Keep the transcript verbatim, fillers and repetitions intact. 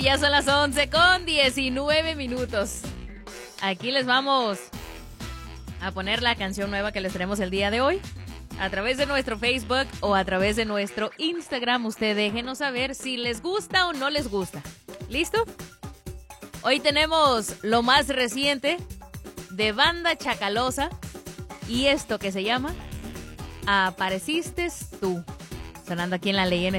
ya son las once con diecinueve minutos. Aquí les vamos a poner la canción nueva que les tenemos el día de hoy. A través de nuestro Facebook o a través de nuestro Instagram, usted déjenos saber si les gusta o no les gusta. ¿Listo? Hoy tenemos lo más reciente de Banda Chacalosa y esto que se llama Apareciste tú. Sonando aquí en La Ley en